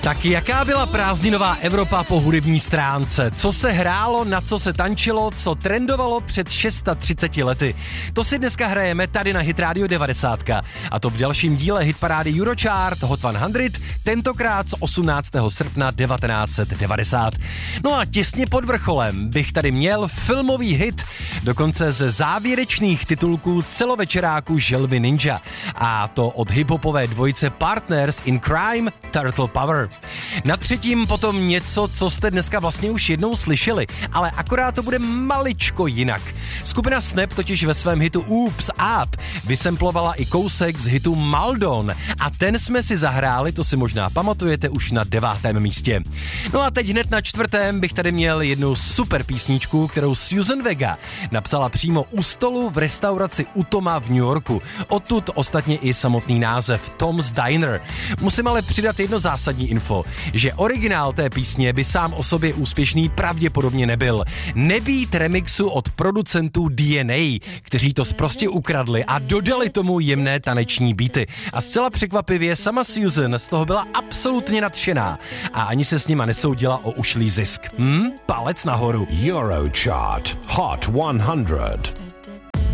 Tak jaká byla prázdninová Evropa po hudební stránce? Co se hrálo, na co se tančilo, co trendovalo před 630 lety? To si dneska hrajeme tady na Hit Radio 90. A to v dalším díle hitparády Eurochart Hot 100, tentokrát z 18. srpna 1990. No a těsně pod vrcholem bych tady měl filmový hit, dokonce ze závěrečných titulků celovečeráku Želvy Ninja. A to od hiphopové dvojice Partners in Crime Turtle Power. Na třetím potom něco, co jste dneska vlastně už jednou slyšeli, ale akorát to bude maličko jinak. Skupina Snap totiž ve svém hitu Oops Up vysemplovala i kousek z hitu Maldon a ten jsme si zahráli, to si možná pamatujete, už na 9. místě. No a teď hned na 4. bych tady měl jednu super písničku, kterou Susan Vega napsala přímo u stolu v restauraci u Toma v New Yorku. Odtud ostatně i samotný název Tom's Diner. Musím ale přidat jedno zásadní info, že originál té písně by sám o sobě úspěšný pravděpodobně nebyl. Nebýt remixu od producentů DNA, kteří to sprostě ukradli a dodali tomu jemné taneční beaty. A zcela překvapivě sama Susan z toho byla absolutně nadšená a ani se s nima nesoudila o ušlý zisk. Palec nahoru. Eurochart Hot 100.